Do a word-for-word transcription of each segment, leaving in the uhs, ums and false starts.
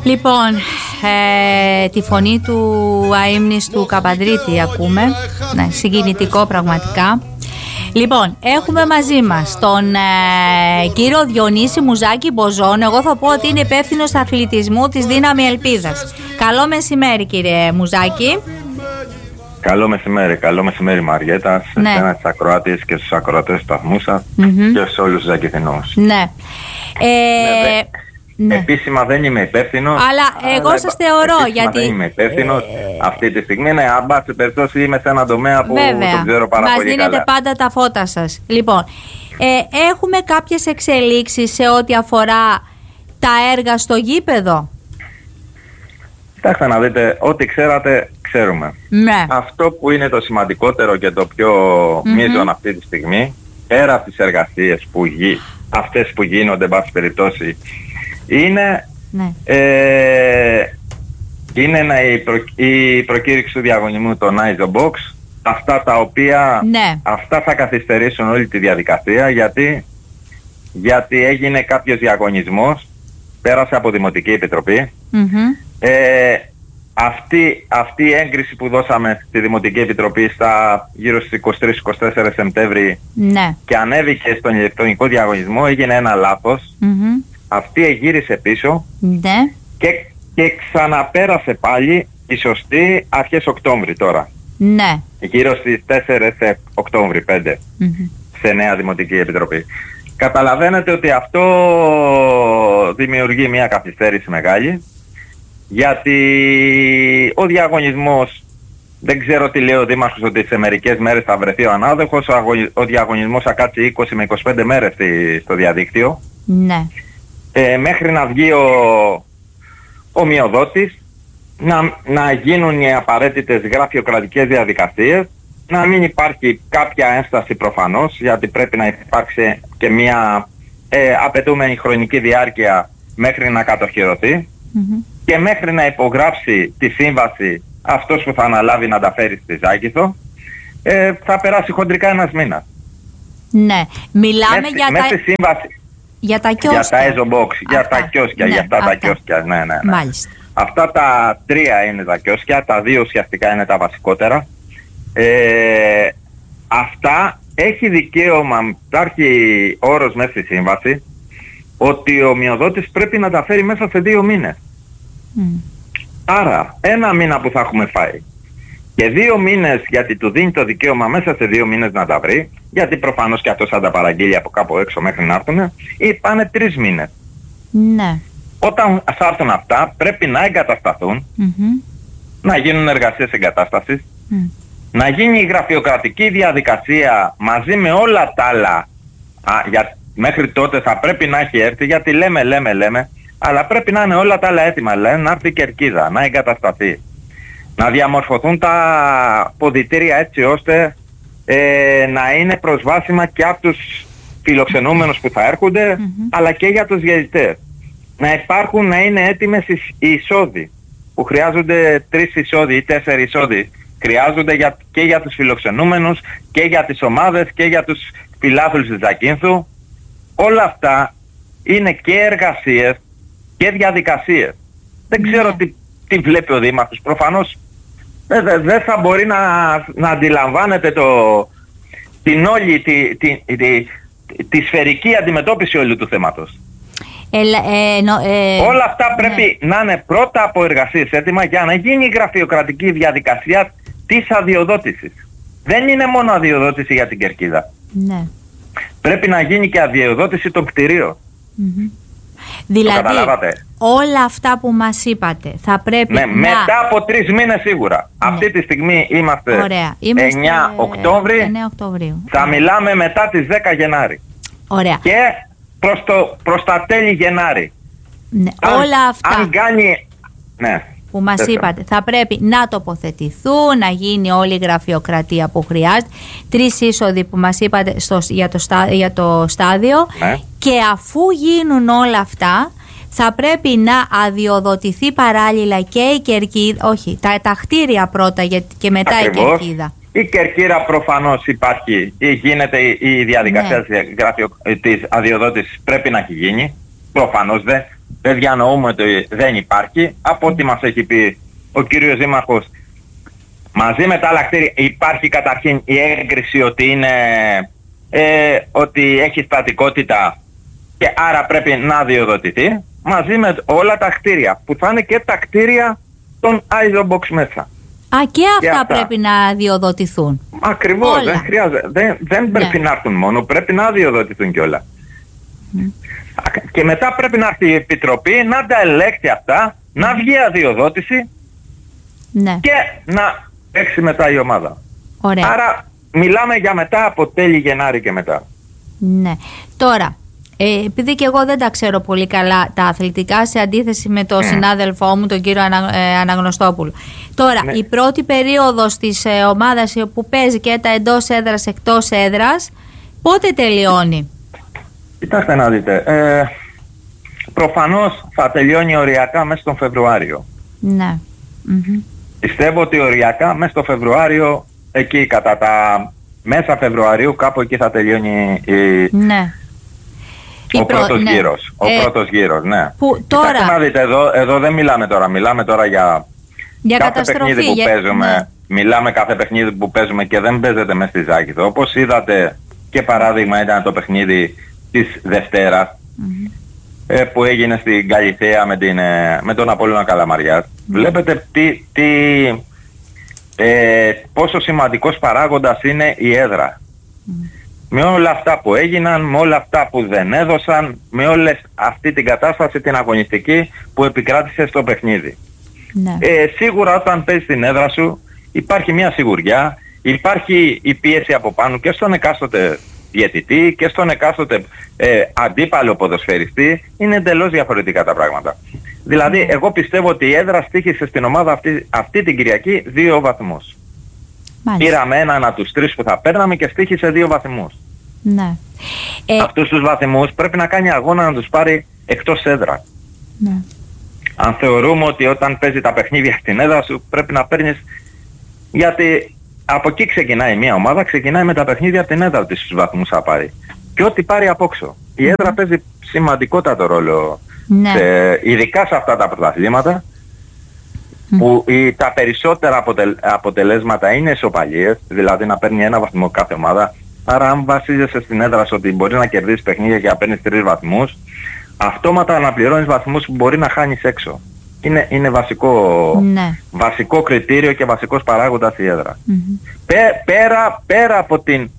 Λοιπόν, ε, τη φωνή του αείμνηστου Καπαντρίτη ακούμε. Ναι, συγκινητικό πραγματικά. Λοιπόν, έχουμε μαζί μας τον ε, κύριο Διονύση Μουζάκη Μποζόν. Εγώ θα πω ότι είναι υπεύθυνος αθλητισμού της Δύναμη Ελπίδας. Καλό μεσημέρι, κύριε Μουζάκη. Καλό μεσημέρι, καλό μεσημέρι Μαριέτα, σε ναι. εσένα, τις ακροάτες και στους ακροατές του σταθμού σας mm-hmm. και σε όλους τους Ζακηθινούς. Ναι. Ε, ναι, ναι. Επίσημα δεν είμαι υπεύθυνος. Αλλά εγώ αλλά σας θεωρώ γιατί... δεν είμαι υπεύθυνος ε... αυτή τη στιγμή. Ναι, αν πάση περιπτώσει είμαι σε ένα τομέα που βέβαια. το ξέρω πάρα Μας πολύ καλά. Μας δίνετε πάντα τα φώτα σας. Λοιπόν, ε, έχουμε κάποιες εξελίξεις σε ό,τι αφορά τα έργα στο γήπεδο. Κοιτάξτε να δείτε, ό,τι ξέρατε ξέρουμε. Ναι. Αυτό που είναι το σημαντικότερο και το πιο mm-hmm. μείζον αυτή τη στιγμή, πέρα από τις εργασίες που γι... αυτές που γίνονται εν πάση περιπτώσει, είναι, ναι. ε, είναι να η, προ... η προκήρυξη του διαγωνισμού των Izo Box, αυτά τα οποία ναι. αυτά θα καθυστερήσουν όλη τη διαδικασία, γιατί, γιατί έγινε κάποιος διαγωνισμός, πέρασε από Δημοτική Επιτροπή. Mm-hmm. Ε, αυτή, αυτή η έγκριση που δώσαμε στη Δημοτική Επιτροπή στα γύρω στις είκοσι τρεις είκοσι τέσσερις Σεπτέμβρη ναι. και ανέβηκε στον ηλεκτρονικό διαγωνισμό, έγινε ένα λάθος. Mm-hmm. Αυτή εγύρισε πίσω ναι. και, και ξαναπέρασε πάλι η σωστή αρχές Οκτώβρη τώρα. Ναι. Γύρω στις τέσσερις Οκτώβρη, πέντε, mm-hmm. σε νέα Δημοτική Επιτροπή. Καταλαβαίνετε ότι αυτό δημιουργεί μια καθυστέρηση μεγάλη, γιατί ο διαγωνισμός, δεν ξέρω τι λέει ο Δήμαρχος, ότι σε μερικές μέρες θα βρεθεί ο ανάδοχος, ο, αγωνι, ο διαγωνισμός θα κάτσει είκοσι με είκοσι πέντε μέρες στη, στο διαδίκτυο. Ναι. Ε, μέχρι να βγει ο, ο μειοδότης, να, να γίνουν οι απαραίτητες γραφειοκρατικές διαδικασίες, να μην υπάρχει κάποια ένσταση προφανώς, γιατί πρέπει να υπάρξει και μια ε, απαιτούμενη χρονική διάρκεια μέχρι να κατοχυρωθεί mm-hmm. και μέχρι να υπογράψει τη σύμβαση αυτός που θα αναλάβει να τα φέρει στη Ζάκηθο, ε, θα περάσει χοντρικά ένας μήνας. Ναι, μιλάμε Μέση, για, μέση τα... σύμβαση, για τα κιόσκια. Για τα Izo Box, για τα κιόσκια, ναι, για αυτά, αυτά τα κιόσκια, ναι, ναι, ναι. Μάλιστα. Αυτά τα τρία είναι τα κιόσκια, τα δύο ουσιαστικά είναι τα βασικότερα. Ε, αυτά έχει δικαίωμα, υπάρχει όρος μέσα στη σύμβαση, ότι ο μειοδότης πρέπει να τα φέρει μέσα σε δύο μήνες. Mm. Άρα, ένα μήνα που θα έχουμε φάει και δύο μήνες, γιατί του δίνει το δικαίωμα μέσα σε δύο μήνες να τα βρει, γιατί προφανώς και αυτός θα τα παραγγείλει από κάπου έξω μέχρι να έρθουν, ή πάνε τρεις μήνες. Ναι. Όταν θα έρθουν αυτά, πρέπει να εγκατασταθούν, mm-hmm. να γίνουν εργασίες εγκατάστασης, mm. να γίνει η γραφειοκρατική διαδικασία μαζί με όλα τα άλλα. Α, για, μέχρι τότε θα πρέπει να έχει έρθει, γιατί λέμε, λέμε, λέμε, αλλά πρέπει να είναι όλα τα άλλα έτοιμα. Λένε να έρθει η κερκίδα, να εγκατασταθεί, να διαμορφωθούν τα ποδητήρια έτσι ώστε ε, να είναι προσβάσιμα και από τους φιλοξενούμενους που θα έρχονται, mm-hmm. αλλά και για τους διαιτητές. Να υπάρχουν, να είναι έτοιμες οι εισόδοι, που χρειάζονται τρεις εισόδοι ή τέσσερις εισόδοι. Χρειάζονται για, και για τους φιλοξενούμενους και για τις ομάδες και για τους φιλάθλους της Ζακίνθου. Όλα αυτά είναι και εργασίες και διαδικασίες. Δεν ξέρω τι, τι βλέπει ο Δήμαρχος. Προφανώς δεν δε, δε θα μπορεί να, να αντιλαμβάνεται το, την όλη τη, τη, τη, τη, τη σφαιρική αντιμετώπιση όλου του θέματος. Ε, ε, νο, ε, Όλα αυτά πρέπει ναι. να είναι πρώτα από εργασίες έτοιμα για να γίνει η γραφειοκρατική διαδικασία της αδειοδότησης. Δεν είναι μόνο αδειοδότηση για την κερκίδα. Ναι. Πρέπει να γίνει και αδειοδότηση των κτηρίων. Mm-hmm. Δηλαδή, όλα αυτά που μας είπατε θα πρέπει ναι, να... μετά από τρεις μήνες σίγουρα. Ναι. Αυτή τη στιγμή είμαστε, Ωραία. είμαστε εννέα Οκτώβρη, εννέα Οκτωβρίου. θα Ωραία. μιλάμε μετά τις δέκα Γενάρη. Ωραία. Και προς, το, προς τα τέλη Γενάρη. Ναι. Αν, όλα αυτά αν κάνει... Ναι. που μας Τέσσερα. είπατε θα πρέπει να τοποθετηθούν, να γίνει όλη η γραφειοκρατία που χρειάζεται. Τρεις είσοδοι που μας είπατε στο, για, το στά, για το στάδιο ναι. και αφού γίνουν όλα αυτά θα πρέπει να αδειοδοτηθεί παράλληλα και η κερκίδα, όχι, τα, τα κτίρια πρώτα και μετά Ακριβώς. η κερκίδα. Η κερκίδα προφανώς υπάρχει, γίνεται η διαδικασία ναι. της, γραφειο, της αδειοδότησης, πρέπει να έχει γίνει, προφανώς δε. δεν διανοούμε ότι δεν υπάρχει. Από ό,τι μας έχει πει ο κύριος Δήμαρχος, μαζί με τα άλλα κτίρια υπάρχει καταρχήν η έγκριση ότι, είναι, ε, ότι έχει στατικότητα και άρα πρέπει να διοδοτηθεί, μαζί με όλα τα κτίρια, που θα είναι και τα κτίρια των Isobox μέσα. Α, και αυτά, και αυτά πρέπει να διοδοτηθούν. Ακριβώς, δεν χρειάζεται. Δεν, δεν πρέπει ναι. να έρθουν μόνο, πρέπει να διοδοτηθούν κιόλα. Mm. Και μετά πρέπει να έρθει η Επιτροπή να τα ελέγξει αυτά, mm. να βγει αδειοδότηση ναι. και να παίξει μετά η ομάδα. Ωραία. Άρα μιλάμε για μετά από τέλη Γενάρη και μετά. Ναι. Τώρα, ε, επειδή και εγώ δεν τα ξέρω πολύ καλά τα αθλητικά, σε αντίθεση με τον mm. συνάδελφό μου, τον κύριο Ανα, ε, Αναγνωστόπουλο. Τώρα, ναι. η πρώτη περίοδος της ε, ομάδας που παίζει και τα εντός έδρας, εκτός έδρας, πότε τελειώνει? Κοιτάξτε να δείτε. Ε, προφανώς θα τελειώνει οριακά μέσα στον Φεβρουάριο. Ναι. Mm-hmm. Πιστεύω ότι οριακά μέσα στο Φεβρουάριο, εκεί κατά τα μέσα Φεβρουαρίου, κάπου εκεί θα τελειώνει η... ναι. ο προ... πρώτος ναι. γύρος. Ο ε... πρώτος γύρος, ναι. Που τώρα... Κοιτάξτε να δείτε, εδώ, εδώ δεν μιλάμε τώρα. Μιλάμε τώρα για, για κάθε παιχνίδι που για... παίζουμε. Ναι. Μιλάμε κάθε παιχνίδι που παίζουμε και δεν παίζεται μέσα στη Ζάκηθο. Όπως είδατε και παράδειγμα ήταν το παιχνίδι της Δευτέρας mm-hmm. ε, που έγινε στην Καλιθέα με, την, ε, με τον Απόλλωνα Καλαμαριάς. Mm-hmm. Βλέπετε τι, τι, ε, πόσο σημαντικός παράγοντας είναι η έδρα. Mm-hmm. Με όλα αυτά που έγιναν, με όλα αυτά που δεν έδωσαν, με όλη αυτή την κατάσταση την αγωνιστική που επικράτησε στο παιχνίδι. Ναι. Ε, σίγουρα όταν παίζεις την έδρα σου υπάρχει μια σιγουριά, υπάρχει η πίεση από πάνω και στον εκάστοτε διαιτητή και στον εκάστοτε ε, αντίπαλο ποδοσφαιριστή, είναι εντελώς διαφορετικά τα πράγματα. Δηλαδή mm. εγώ πιστεύω ότι η έδρα στοίχησε στην ομάδα αυτή, αυτή την Κυριακή δύο βαθμούς. Μάλιστα. Πήραμε έναν από τους τρεις που θα παίρναμε και στοίχησε δύο βαθμούς. Ναι. Ε... Αυτούς τους βαθμούς πρέπει να κάνει αγώνα να τους πάρει εκτός έδρα. Ναι. Αν θεωρούμε ότι όταν παίζει τα παιχνίδια στην έδρα σου πρέπει να παίρνεις, γιατί από εκεί ξεκινάει μια ομάδα, ξεκινάει με τα παιχνίδια από την έδρα της στους βαθμούς θα πάρει. Και ό,τι πάρει απόξω. Η έδρα mm. παίζει σημαντικότατο ρόλο, ναι. σε, ειδικά σε αυτά τα πρωταθλήματα, mm. που η, τα περισσότερα αποτελ, αποτελέσματα είναι ισοπαλίες, δηλαδή να παίρνει ένα βαθμό κάθε ομάδα. Άρα αν βασίζεσαι στην έδρα σου ότι μπορεί να κερδίσεις παιχνίδια και να παίρνεις τρεις βαθμούς, αυτόματα αναπληρώνεις βαθμούς που μπορεί να χάνεις έξω. Είναι, είναι βασικό, ναι. βασικό κριτήριο και βασικός παράγοντας η έδρα. Mm-hmm. Πέ, πέρα, πέρα από την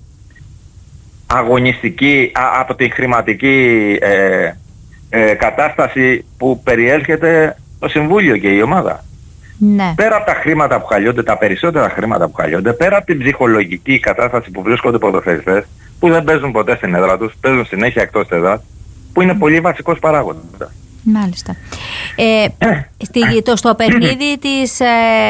αγωνιστική, α, από την χρηματική ε, ε, κατάσταση που περιέλχεται το Συμβούλιο και η ομάδα. Ναι. Πέρα από τα χρήματα που χαλιώνται, τα περισσότερα χρήματα που χαλιώνται, πέρα από την ψυχολογική κατάσταση που βρίσκονται οι ποδοσφαιριστές, που δεν παίζουν ποτέ στην έδρα τους, παίζουν συνέχεια εκτός έδρας, που είναι πολύ βασικός παράγοντας. Μάλιστα. Ε, στη, το, στο παιχνίδι της,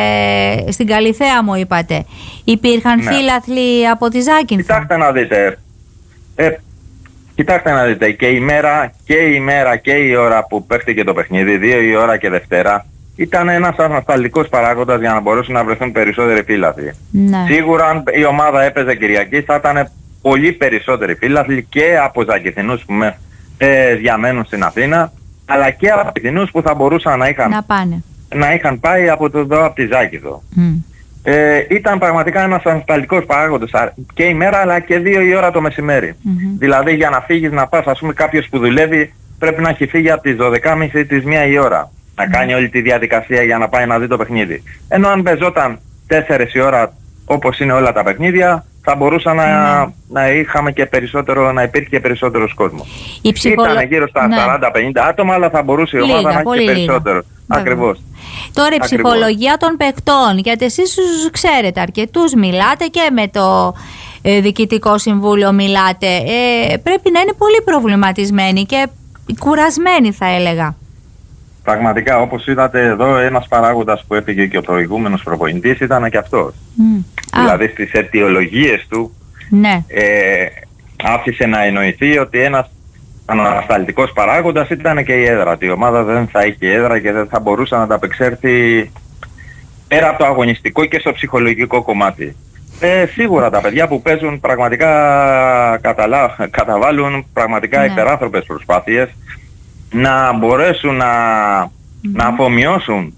ε, στην Καλιθέα μου είπατε, υπήρχαν ναι. φίλαθλοι από τη Ζάκυνθο? Κοιτάξτε να δείτε, ε, κοιτάξτε να δείτε, και η μέρα και η μέρα και η ώρα που παίχτηκε το παιχνίδι, δύο η ώρα και Δευτέρα, ήταν ένας ανασταλτικός παράγοντας για να μπορέσουν να βρεθούν περισσότεροι φίλαθλοι. Ναι. Σίγουρα αν η ομάδα έπαιζε Κυριακή θα ήταν πολύ περισσότεροι φίλαθλοι και από Ζακηθινούς που με, ε, διαμένουν στην Αθήνα, αλλά και από Αθηνούς που θα μπορούσαν να είχαν, να πάνε. να είχαν πάει από, το, από τη Ζάκηθο. Mm. Ε, ήταν πραγματικά ένας ανασταλτικός παράγοντας και η μέρα αλλά και δύο η ώρα το μεσημέρι. Mm-hmm. Δηλαδή για να φύγεις να πας, ας πούμε κάποιος που δουλεύει πρέπει να έχει φύγει από τις δώδεκα και μισή της μία η ώρα. Να mm. κάνει όλη τη διαδικασία για να πάει να δει το παιχνίδι. Ενώ αν παίζονταν τέσσερις η ώρα όπως είναι όλα τα παιχνίδια, θα μπορούσα να, mm. να είχαμε και περισσότερο, να υπήρχε και περισσότερος κόσμος. Ψυχολο... Ήταν γύρω στα ναι. σαράντα πενήντα άτομα, αλλά θα μπορούσε η ομάδα να έχει και περισσότερο. Ακριβώς. Τώρα η ψυχολογία των παικτών, γιατί εσείς ξέρετε αρκετούς, μιλάτε και με το ε, Διοικητικό Συμβούλιο μιλάτε, ε, πρέπει να είναι πολύ προβληματισμένοι και κουρασμένοι θα έλεγα. Πραγματικά, όπως είδατε εδώ, ένας παράγοντας που έφυγε και ο προηγούμενος προπονητής ήταν και αυτός. Mm. Δηλαδή ah. στις αιτιολογίες του ναι. ε, άφησε να εννοηθεί ότι ένας ανασταλτικός παράγοντας ήταν και η έδρα. Η ομάδα δεν θα είχε έδρα και δεν θα μπορούσε να ανταπεξέλθει πέρα από το αγωνιστικό και στο ψυχολογικό κομμάτι. Ε, σίγουρα τα παιδιά που παίζουν πραγματικά καταλά, καταβάλουν πραγματικά ναι. υπεράνθρωπες προσπάθειες. να μπορέσουν να, mm-hmm. να αφομοιώσουν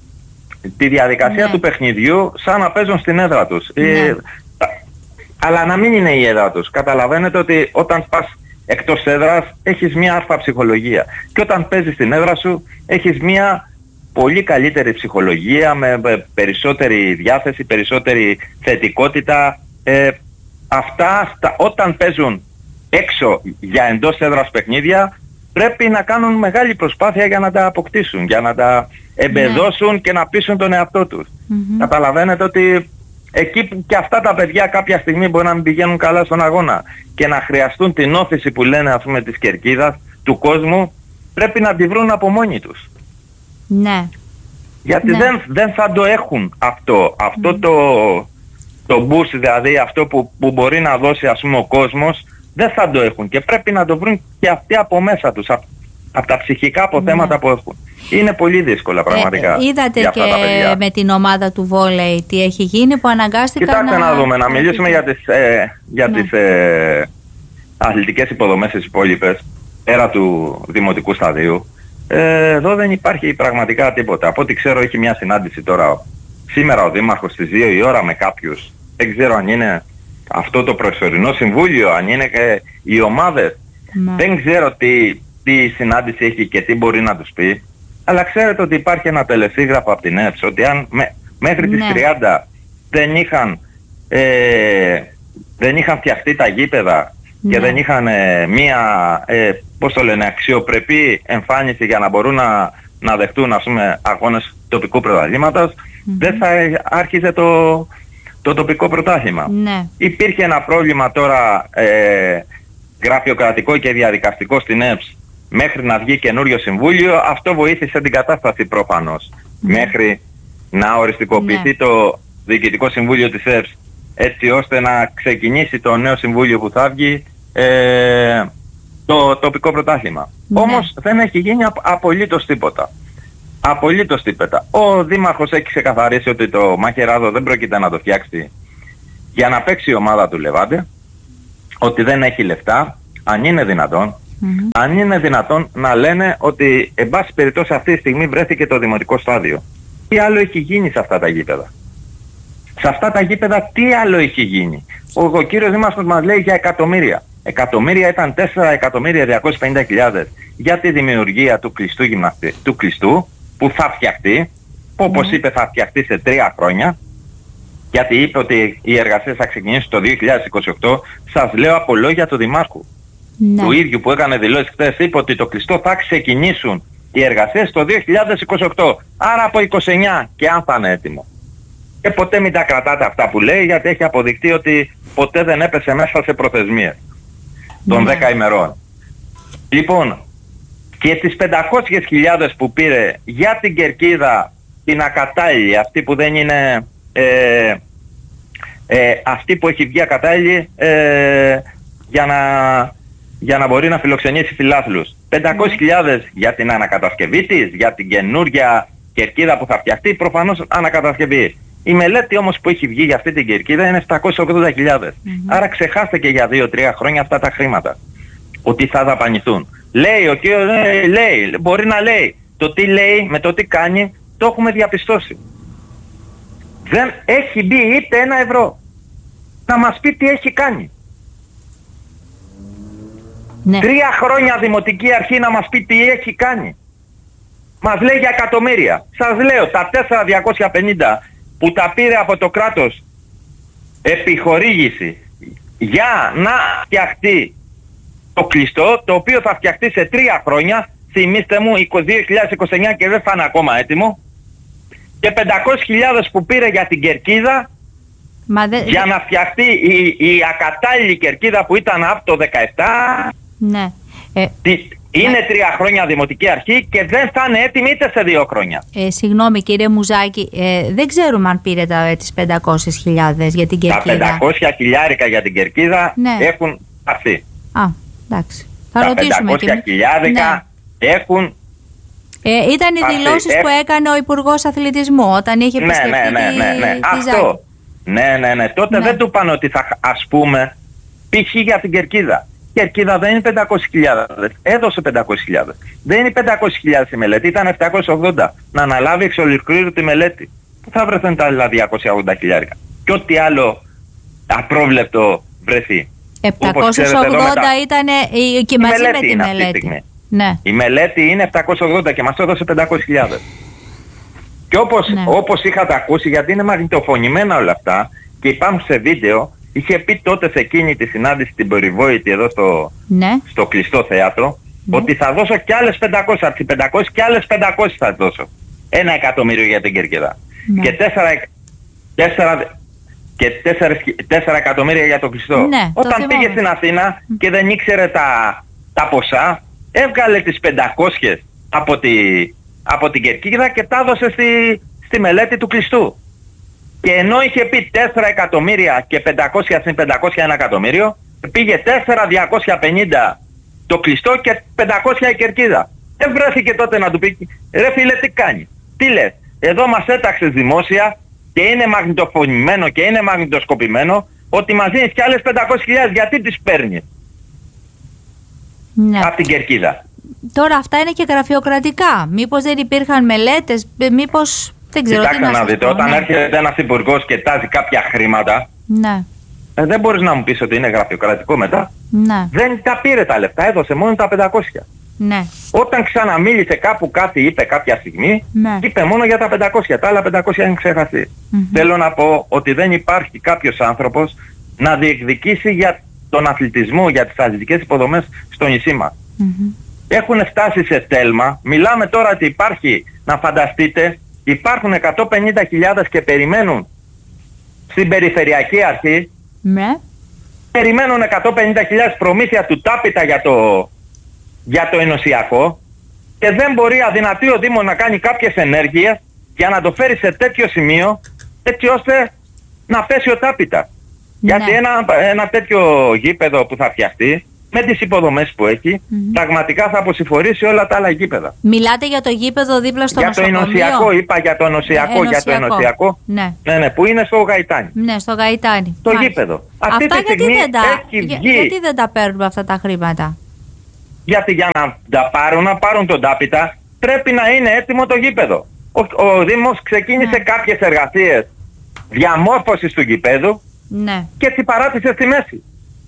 τη διαδικασία ναι. του παιχνιδιού σαν να παίζουν στην έδρα τους. Ναι. Ε, αλλά να μην είναι η έδρα τους. Καταλαβαίνετε ότι όταν πας εκτός έδρας έχεις μια άρφα ψυχολογία. Και όταν παίζεις στην έδρα σου έχεις μια πολύ καλύτερη ψυχολογία, με περισσότερη διάθεση, περισσότερη θετικότητα. Ε, αυτά στα, όταν παίζουν έξω για εντός έδρας παιχνίδια πρέπει να κάνουν μεγάλη προσπάθεια για να τα αποκτήσουν, για να τα εμπεδώσουν ναι. και να πείσουν τον εαυτό τους. Mm-hmm. Καταλαβαίνετε ότι εκεί που και αυτά τα παιδιά κάποια στιγμή μπορεί να μην πηγαίνουν καλά στον αγώνα και να χρειαστούν την όθηση που λένε, ας πούμε, της κερκίδας, του κόσμου, πρέπει να τη βρουν από μόνοι τους. Ναι. Γιατί ναι. Δεν, δεν θα το έχουν αυτό, αυτό mm. το, το boost, δηλαδή αυτό που, που μπορεί να δώσει, ας πούμε, ο κόσμος, δεν θα το έχουν και πρέπει να το βρουν και αυτοί από μέσα τους, από, από τα ψυχικά αποθέματα ναι. που έχουν. Είναι πολύ δύσκολα πραγματικά. Ε, είδατε για και τα με την ομάδα του βόλεϊ τι έχει γίνει που αναγκάστηκαν. Κοιτάξτε να, να δούμε, να μιλήσουμε για τις, ε, για ναι. τις ε, αθλητικές υποδομές τις υπόλοιπες, πέρα του δημοτικού σταδίου. Ε, εδώ δεν υπάρχει πραγματικά τίποτα. Από ό,τι ξέρω έχει μια συνάντηση τώρα σήμερα ο Δήμαρχος στις δύο η ώρα με κάποιους. Δεν ξέρω αν είναι αυτό το προσωρινό συμβούλιο, αν είναι και οι ομάδες. Ναι. Δεν ξέρω τι, τι συνάντηση έχει και τι μπορεί να τους πει. Αλλά ξέρετε ότι υπάρχει ένα τελεσίγραφο από την ΕΠΣ ότι αν με, μέχρι ναι. τις τριάντα δεν είχαν, ε, δεν είχαν φτιαχτεί τα γήπεδα ναι. και δεν είχαν ε, μία, ε, πώς το λένε, αξιοπρεπή εμφάνιση για να μπορούν να, να δεχτούν, ας πούμε, αγώνες τοπικού πρωταθλήματος, mm-hmm. δεν θα άρχιζε το, το τοπικό πρωτάθλημα. Ναι. Υπήρχε ένα πρόβλημα τώρα ε, γραφειοκρατικό και διαδικαστικό στην ΕΠΣ μέχρι να βγει καινούριο συμβούλιο. Αυτό βοήθησε την κατάσταση προφανώς. Mm. Μέχρι να οριστικοποιηθεί ναι. το Διοικητικό Συμβούλιο της ΕΠΣ, έτσι ώστε να ξεκινήσει το νέο συμβούλιο που θα βγει ε, το τοπικό πρωτάθλημα. Ναι. Όμως δεν έχει γίνει απ, απολύτως τίποτα. Απολύτως τίποτα. Ο Δήμαρχος έχει ξεκαθαρίσει ότι το Μαχαιράδο δεν πρόκειται να το φτιάξει για να παίξει η ομάδα του Λεβάντε, ότι δεν έχει λεφτά, αν είναι δυνατόν. Mm-hmm. Αν είναι δυνατόν να λένε ότι εν πάση περιπτώσει αυτή τη στιγμή βρέθηκε το δημοτικό στάδιο. Τι άλλο έχει γίνει σε αυτά τα γήπεδα? Σε αυτά τα γήπεδα τι άλλο έχει γίνει? Ο, ο κύριος Δήμαρχος μας λέει για εκατομμύρια. Εκατομμύρια ήταν τέσσερα εκατομμύρια διακόσιες πενήντα χιλιάδες για τη δημιουργία του κλειστού γυμναστή, του κλειστού που θα φτιαχτεί, που όπως mm-hmm. είπε θα φτιαχτεί σε τρία χρόνια, γιατί είπε ότι οι εργασίες θα ξεκινήσουν το δύο χιλιάδες είκοσι οκτώ. Σας λέω από λόγια του Δημάρχου. Ναι. Του ίδιου που έκανε δηλώσεις χθες, είπε ότι το κλειστό θα ξεκινήσουν οι εργασίες το δύο χιλιάδες είκοσι οκτώ. Άρα από είκοσι εννιά και αν θα είναι έτοιμο. Και ποτέ μην τα κρατάτε αυτά που λέει, γιατί έχει αποδειχτεί ότι ποτέ δεν έπεσε μέσα σε προθεσμίες των ναι. δέκα ημερών. Λοιπόν, και τις πεντακόσιες χιλιάδες που πήρε για την κερκίδα την ακατάλληλη, αυτή που δεν είναι ε, ε, αυτή που έχει βγει ακατάλληλη ε, για να για να μπορεί να φιλοξενήσει φιλάθλους. πεντακόσιες χιλιάδες για την ανακατασκευή της, για την καινούργια κερκίδα που θα φτιαχτεί, προφανώς ανακατασκευή. Η μελέτη όμως που έχει βγει για αυτή την κερκίδα είναι επτακόσιες ογδόντα χιλιάδες. Mm-hmm. Άρα ξεχάστε και για δύο τρία χρόνια αυτά τα χρήματα. Ότι θα δαπανηθούν. Λέει ο κύριος, λέει, λέει, μπορεί να λέει. Το τι λέει με το τι κάνει, το έχουμε διαπιστώσει. Δεν έχει μπει είτε ένα ευρώ. Να μας πει τι έχει κάνει. Ναι. Τρία χρόνια δημοτική αρχή να μας πει τι έχει κάνει. Μας λέει για εκατομμύρια. Σας λέω, τα τέσσερα χιλιάδες διακόσια πενήντα που τα πήρε από το κράτος επιχορήγηση για να φτιαχτεί το κλειστό, το οποίο θα φτιαχτεί σε τρία χρόνια, θυμίστε μου, δύο χιλιάδες είκοσι εννιά και δεν θα είναι ακόμα έτοιμο, και πεντακόσιες χιλιάδες που πήρε για την κερκίδα, Μα δε... για να φτιαχτεί η, η ακατάλληλη κερκίδα που ήταν από το δεκαεπτά. Ναι. Ε, είναι ναι. τρία χρόνια δημοτική αρχή και δεν θα είναι έτοιμη είτε σε δύο χρόνια. Ε, συγγνώμη κύριε Μουζάκη, ε, δεν ξέρουμε αν πήρε τα, ε, τις πεντακόσιες χιλιάδες για την κερκίδα. Τα πεντακόσια χιλιάρικα για την κερκίδα ναι. έχουν αρθεί. Α, εντάξει. Θα τα ρωτήσουμε. Τα πεντακόσια χιλιάρικα ναι. έχουν ε, ήταν οι δηλώσεις που έκανε ο Υπουργός Αθλητισμού όταν είχε επισκεφτεί ναι, ναι, ναι, ναι, ναι. τη, Αυτό. Ζάκη. Ναι, ναι, ναι. Τότε ναι. δεν του είπαν ότι θα, ας πούμε, π.χ. για την κερκίδα. Κερκίδα δεν είναι πεντακόσιες χιλιάδες. Έδωσε πεντακόσιες χιλιάδες. Δεν είναι πεντακόσιες χιλιάδες η μελέτη, ήταν επτακόσιες ογδόντα. Να αναλάβει εξ ολοκλήρου τη μελέτη. Πού θα βρεθούν τα άλλα διακόσια ογδόντα χιλιάρικα. Και ό,τι άλλο απρόβλεπτο βρεθεί. επτακόσιες ογδόντα ήταν και μαζί με τη μελέτη. Ναι. Η μελέτη είναι επτακόσιες ογδόντα και μας έδωσε πεντακόσιες χιλιάδες. Και όπως, ναι. όπως είχατε ακούσει, γιατί είναι μαγνητοφωνημένα όλα αυτά και υπάρχουν σε βίντεο, είχε πει τότε σε εκείνη τη συνάντηση την περιβόητη εδώ στο, ναι. στο κλειστό θέατρο, ναι. ότι θα δώσω κι άλλες πεντακόσιες, από τις πεντακόσιες κι άλλες πεντακόσιες θα δώσω. Ένα εκατομμύριο για την Κερκίδα. Ναι. Και τέσσερα, τέσσερα, και τέσσερα, τέσσερα εκατομμύρια για το κλειστό. Ναι, Όταν το πήγε στην Αθήνα και δεν ήξερε τα, τα ποσά, έβγαλε τις πεντακόσιες από, τη, από την Κερκίδα και τα έδωσε στη, στη μελέτη του κλειστού. Και ενώ είχε πει τέσσερα εκατομμύρια και πεντακόσια συν πεντακόσια ένα εκατομμύριο, πήγε τέσσερα χιλιάδες διακόσια πενήντα το κλειστό και πεντακόσια η Κερκίδα. Δεν βρέθηκε τότε να του πει, ρε φίλε τι κάνει, τι λες, εδώ μας έταξες δημόσια και είναι μαγνητοφωνημένο και είναι μαγνητοσκοπημένο ότι μας δίνεις κι άλλες πεντακόσιες χιλιάδες, γιατί τις παίρνεις ναι. από την Κερκίδα. Τώρα αυτά είναι και γραφειοκρατικά, μήπως δεν υπήρχαν μελέτες, μήπως... Δεν ξέρω. Κοιτάξτε τι να να δείτε, πω, όταν ναι. έρχεται ένας υπουργός και τάζει κάποια χρήματα, ναι. ε, δεν μπορείς να μου πεις ότι είναι γραφειοκρατικό μετά. Ναι. Δεν τα πήρε τα λεφτά, έδωσε μόνο τα πεντακόσια. Ναι. Όταν ξαναμίλησε κάπου κάτι είπε κάποια στιγμή, ναι. είπε μόνο για τα πεντακόσια, τα άλλα πεντακόσια είναι ξεχαστεί. Mm-hmm. Θέλω να πω ότι δεν υπάρχει κάποιος άνθρωπος να διεκδικήσει για τον αθλητισμό, για τις αθλητικές υποδομές στο νησί μας. Mm-hmm. Έχουν φτάσει σε τέλμα, μιλάμε τώρα ότι υπάρχει, να φανταστείτε, υπάρχουν εκατόν πενήντα χιλιάδες και περιμένουν στην Περιφερειακή Αρχή, ναι. περιμένουν εκατόν πενήντα χιλιάδες προμήθεια του τάπητα για το, για το ενωσιακό και δεν μπορεί αδυνατή ο Δήμος να κάνει κάποιες ενέργειες για να το φέρει σε τέτοιο σημείο έτσι ώστε να πέσει ο τάπητα. Ναι. Γιατί ένα, ένα τέτοιο γήπεδο που θα φτιαχτεί με τις υποδομές που έχει, mm-hmm. πραγματικά θα αποσυφορήσει όλα τα άλλα γήπεδα. Μιλάτε για το γήπεδο δίπλα στο για νοσοκομείο. Το ενωσιακό, είπα για το ενωσιακό, ε, για το ενωσιακό. Ναι. Ναι, ναι, που είναι στο Γαϊτάνι. Ναι, στο Γαϊτάνι. Το Μάλιστα. Γήπεδο. Αυτή αυτά τη στιγμή γιατί δεν, τα, έχει για, βγει. γιατί δεν τα παίρνουμε αυτά τα χρήματα. Γιατί για να τα πάρουν, να πάρουν τον τάπητα, πρέπει να είναι έτοιμο το γήπεδο. Ο, ο Δήμος ξεκίνησε ναι. κάποιες εργασίες διαμόρφωσης του γήπεδου ναι. και τις παράτησε στη μέση.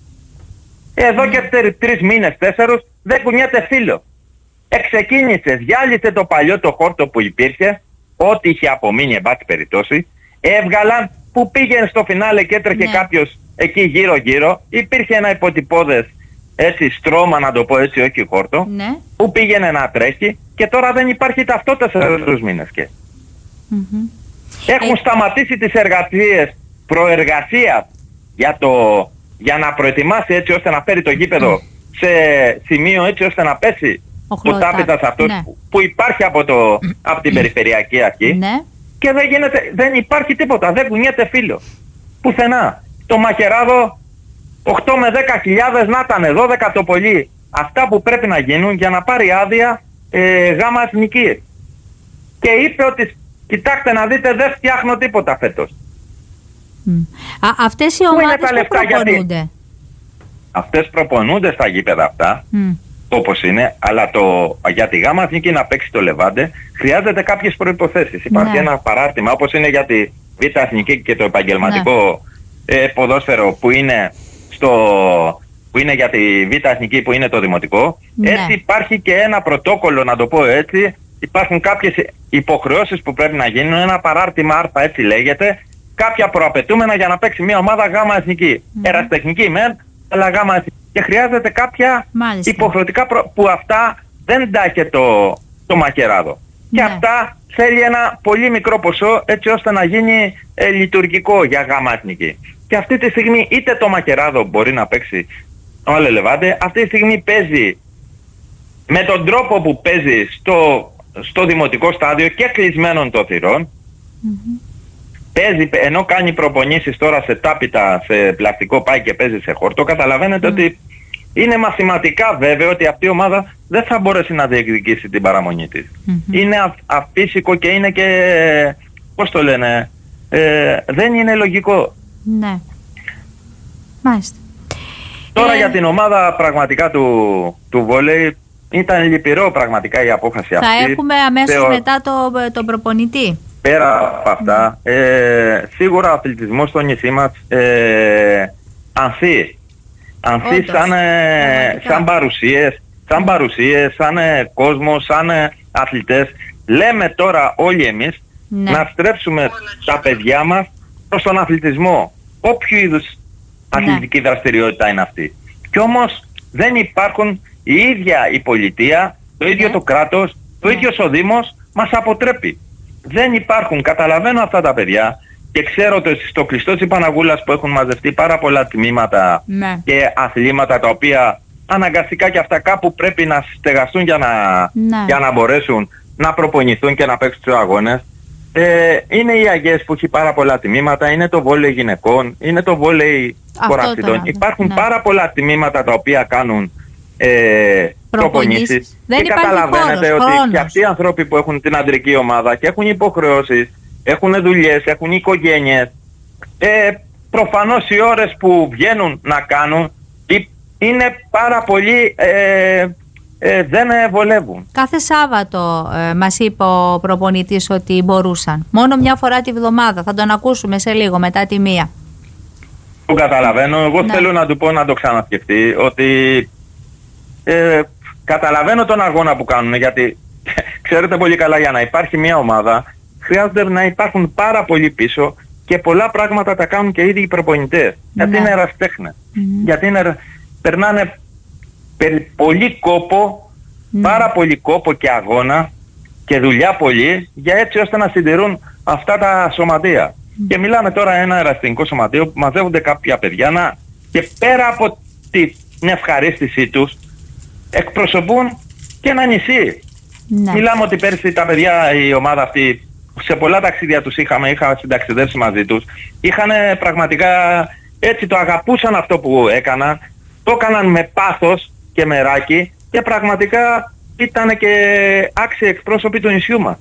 Εδώ ναι. και τρεις μήνες, τέσσερους, δεν κουνιέται φύλλο. Εξεκίνησε, διάλυσε το παλιό το χόρτο που υπήρχε, ό,τι είχε απομείνει εν πάση περιπτώσει, έβγαλαν που πήγαινε στο φινάλε και έτρεχε ναι. κάποιος εκεί γύρω γύρω, υπήρχε ένα υποτυπώδες έτσι στρώμα να το πω έτσι, όχι χόρτο, ναι. που πήγαινε να τρέχει και τώρα δεν υπάρχει ταυτότητα σε τέσσερους μήνες και. Mm-hmm. Έχουν ε... σταματήσει τις εργασίες προεργασίας για, το, για να προετοιμάσει έτσι ώστε να φέρει το γήπεδο mm. σε σημείο έτσι ώστε να πέσει ο τάπητας αυτός ναι. που, που υπάρχει από, το, από την Περιφερειακή Αρχή ναι. και δεν, γίνεται, δεν υπάρχει τίποτα, δεν κουνιέται φύλλο. Πουθενά. Το Μαχαιράδο οκτώ με δέκα χιλιάδες να ήταν δώδεκα το πολύ. Αυτά που πρέπει να γίνουν για να πάρει άδεια ε, γάμα εθνική. Και είπε ότι κοιτάξτε να δείτε δεν φτιάχνω τίποτα φέτος. Mm. Α, αυτές οι ομάδες που προπονούνται. Γιατί? Αυτές προπονούνται στα γήπεδα αυτά. Mm. Όπως είναι, αλλά το, για τη γάμα εθνική να παίξει το Λεβάντε χρειάζεται κάποιες προϋποθέσεις. Υπάρχει ναι. ένα παράρτημα όπως είναι για τη Β' Εθνική και το επαγγελματικό ναι. ε, ποδόσφαιρο που είναι, στο, που είναι για τη Β' Εθνική που είναι το δημοτικό. Ναι. Έτσι υπάρχει και ένα πρωτόκολλο, να το πω έτσι, υπάρχουν κάποιες υποχρεώσεις που πρέπει να γίνουν, ένα παράρτημα Α έτσι λέγεται, κάποια προαπαιτούμενα για να παίξει μια ομάδα γάμα εθνική. Mm. Ερασιτεχνική μεν, αλλά γάμα εθνική. Και χρειάζεται κάποια Μάλιστα. υποχρεωτικά προ... που αυτά δεν τα έχει το, το Μαχαιράδο. Ναι. Και αυτά θέλει ένα πολύ μικρό ποσό έτσι ώστε να γίνει ε, λειτουργικό για γάμα εθνική. Και αυτή τη στιγμή είτε το Μαχαιράδο μπορεί να παίξει το άλλο Λεβάντε, αυτή τη στιγμή παίζει με τον τρόπο που παίζει στο, στο δημοτικό στάδιο και κλεισμένων των θυρών. Mm-hmm. Παίζει, ενώ κάνει προπονήσεις τώρα σε τάπητα, σε πλαστικό πάει και παίζει σε χόρτο, καταλαβαίνετε mm. ότι είναι μαθηματικά βέβαιο ότι αυτή η ομάδα δεν θα μπορέσει να διεκδικήσει την παραμονή της. Mm-hmm. Είναι α, αφύσικο και είναι και, πώς το λένε, ε, δεν είναι λογικό. Ναι. Μάλιστα. Τώρα ε... για την ομάδα πραγματικά του, του βόλεϊ ήταν λυπηρό πραγματικά η απόφαση θα αυτή. Θα έχουμε αμέσως Θεω... μετά τον το προπονητή. Πέρα από αυτά, mm. ε, σίγουρα ο αθλητισμός στο νησί μας ε, ανθεί. Ανθεί σαν, ε, σαν παρουσίες, σαν παρουσίες, σαν ε, κόσμος, σαν ε, αθλητές. Λέμε τώρα όλοι εμείς ναι. να στρέψουμε τα παιδιά μας προς τον αθλητισμό. Όποιο είδους ναι. αθλητική δραστηριότητα είναι αυτή. Κι όμως δεν υπάρχουν η ίδια η πολιτεία, το ίδιο ναι. το κράτος, το ναι. ίδιο ο Δήμος μας αποτρέπει. Δεν υπάρχουν, καταλαβαίνω αυτά τα παιδιά και ξέρω ότι στο κλειστό της Παναγούλας που έχουν μαζευτεί πάρα πολλά τμήματα ναι. και αθλήματα τα οποία αναγκαστικά και αυτά κάπου πρέπει να στεγαστούν για να, ναι. για να μπορέσουν να προπονηθούν και να παίξουν τους αγώνες. Ε, είναι οι Αγίες που έχει πάρα πολλά τμήματα, είναι το βόλεϊ γυναικών, είναι το βόλεϊ κοραστιτών. Υπάρχουν ναι. πάρα πολλά τμήματα τα οποία κάνουν ε, προπονήσεις και καταλαβαίνετε ότι χρόνος. Και αυτοί οι άνθρωποι που έχουν την αντρική ομάδα και έχουν υποχρεώσεις, έχουν δουλειές, έχουν οικογένειες, ε, προφανώς οι ώρες που βγαίνουν να κάνουν είναι πάρα πολύ... Ε, Ε, δεν βολεύουν. Κάθε Σάββατο ε, μας είπε ο προπονητής ότι μπορούσαν. Μόνο μια φορά τη βδομάδα. Θα τον ακούσουμε σε λίγο μετά τη μία. Το καταλαβαίνω. Εγώ ναι. θέλω να του πω να το ξανασκεφτεί ότι ε, καταλαβαίνω τον αγώνα που κάνουν, γιατί ξέρετε πολύ καλά για να υπάρχει μια ομάδα χρειάζεται να υπάρχουν πάρα πολλοί πίσω και πολλά πράγματα τα κάνουν και ήδη οι προπονητές. Ναι. Γιατί είναι ερασιτέχνες. Mm-hmm. Γιατί είναι, περνάνε πολύ κόπο, mm. πάρα πολύ κόπο και αγώνα και δουλειά πολύ για έτσι ώστε να συντηρούν αυτά τα σωματεία. Mm. Και μιλάμε τώρα ένα ερασιτεχνικό σωματείο που μαζεύονται κάποια παιδιά να, και πέρα από την ευχαρίστησή τους εκπροσωπούν και ένα νησί. Mm. Μιλάμε ότι πέρσι τα παιδιά, η ομάδα αυτή, σε πολλά ταξίδια τους είχαμε, είχαμε συνταξιδεύσει μαζί τους, είχαν πραγματικά έτσι το αγαπούσαν αυτό που έκαναν, το έκαναν με πάθος και μεράκι και πραγματικά ήταν και άξιοι εκπρόσωποι του νησιού μας.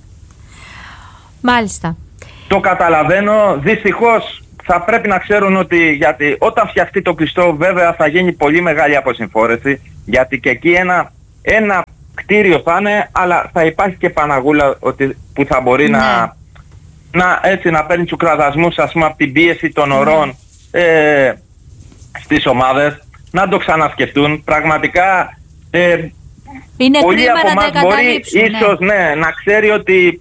Μάλιστα. Το καταλαβαίνω, δυστυχώς θα πρέπει να ξέρουν ότι γιατί όταν φτιαχτεί το κλειστό βέβαια θα γίνει πολύ μεγάλη αποσυμφόρεση, γιατί και εκεί ένα, ένα κτίριο θα είναι, αλλά θα υπάρχει και Παναγούλα ότι, που θα μπορεί ναι. να, να, έτσι, να παίρνει τους κραδασμούς, ας πούμε, από την πίεση των ωρών ναι. ε, στις ομάδες. Να το ξανασκεφτούν. Πραγματικά ε, είναι πολλοί από εμάς μπορεί ίσως ναι. ναι, να ξέρει ότι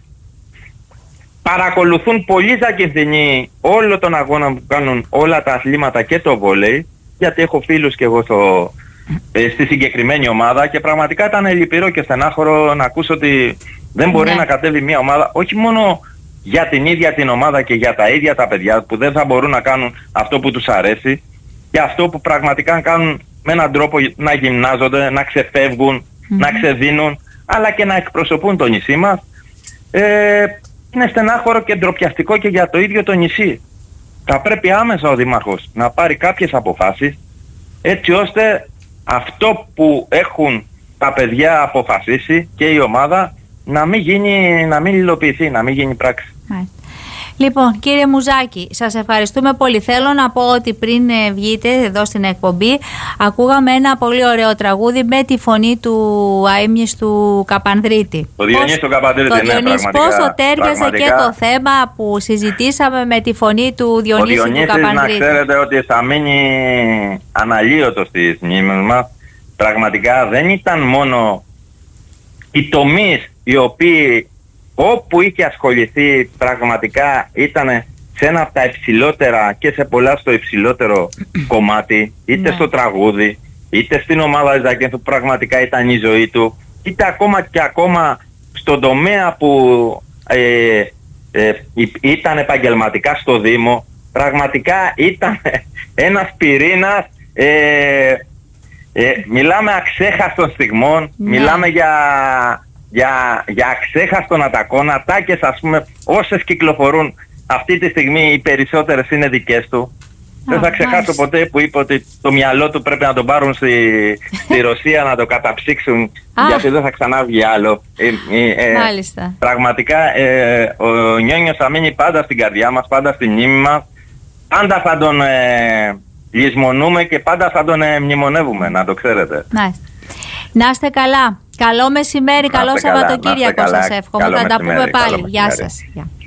παρακολουθούν πολύ ζακυνθινοί όλο τον αγώνα που κάνουν όλα τα αθλήματα και το βόλεϊ, γιατί έχω φίλους και εγώ στο, ε, στη συγκεκριμένη ομάδα και πραγματικά ήταν λυπηρό και στενάχωρο να ακούσω ότι δεν μπορεί ναι. να κατέβει μια ομάδα, όχι μόνο για την ίδια την ομάδα και για τα ίδια τα παιδιά που δεν θα μπορούν να κάνουν αυτό που τους αρέσει, και αυτό που πραγματικά κάνουν με έναν τρόπο να γυμνάζονται, να ξεφεύγουν, mm-hmm. να ξεδίνουν, αλλά και να εκπροσωπούν το νησί μας. Ε, είναι στενάχωρο και ντροπιαστικό και για το ίδιο το νησί. Θα πρέπει άμεσα ο Δήμαρχος να πάρει κάποιες αποφάσεις, έτσι ώστε αυτό που έχουν τα παιδιά αποφασίσει και η ομάδα να μην γίνει, να μην υλοποιηθεί, να μην γίνει πράξη. Right. Λοιπόν, κύριε Μουζάκη, σας ευχαριστούμε πολύ. Θέλω να πω ότι πριν βγείτε εδώ στην εκπομπή ακούγαμε ένα πολύ ωραίο τραγούδι με τη φωνή του αείμνης του Καπανδρίτη. Το Διονύση του Καπανδρίτη, το ναι, Διονύση, πραγματικά. Πόσο τέριαζε πραγματικά. Και το θέμα που συζητήσαμε με τη φωνή του Διονύση του Καπανδρίτη. Να ξέρετε ότι θα μείνει αναλύωτο στις μνήμες μας. Πραγματικά δεν ήταν μόνο οι τομείς οι οποίοι όπου είχε ασχοληθεί πραγματικά ήταν σε ένα από τα υψηλότερα και σε πολλά στο υψηλότερο κομμάτι, είτε ναι. στο τραγούδι, είτε στην ομάδα Ζακένθου που πραγματικά ήταν η ζωή του, είτε ακόμα και ακόμα στον τομέα που ε, ε, ήταν επαγγελματικά στο Δήμο, πραγματικά ήταν ένας πυρήνας, ε, ε, μιλάμε αξέχαστων στιγμών, ναι. μιλάμε για... Για, για αξέχαστον ατακών, ατάκες ας πούμε, όσες κυκλοφορούν αυτή τη στιγμή οι περισσότερες είναι δικές του. Α, δεν θα ξεχάσω μάλιστα. ποτέ που είπε ότι το μυαλό του πρέπει να τον πάρουν στη, στη Ρωσία να το καταψύξουν γιατί δεν θα ξανά βγει άλλο. Ε, ε, ε, μάλιστα. Πραγματικά ε, ο Νιόνιος θα μείνει πάντα στην καρδιά μας, πάντα στη μνήμη μας. Πάντα θα τον, ε, λησμονούμε και πάντα θα τον ε, μνημονεύουμε, να το ξέρετε. Να, να είστε καλά. Καλό μεσημέρι, καλό Σαββατοκύριακο σας εύχομαι. Θα τα πούμε πάλι. Γεια σας.